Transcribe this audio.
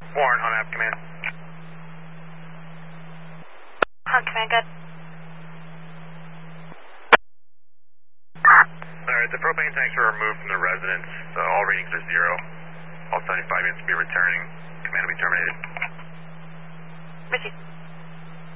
Warren, on app command. On command, good. Alright, the propane tanks were removed from the residence, so all readings are 0. All 75 units will be returning. Command will be terminated. Received.